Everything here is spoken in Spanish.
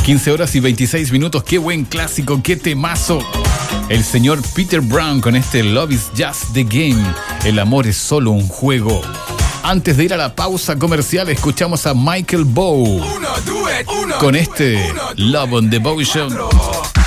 15 horas y 26 minutos. Qué buen clásico, qué temazo. El señor Peter Brown con este Love is Just the Game. El amor es solo un juego. Antes de ir a la pausa comercial, escuchamos a Michael Bow con este Love on Devotion.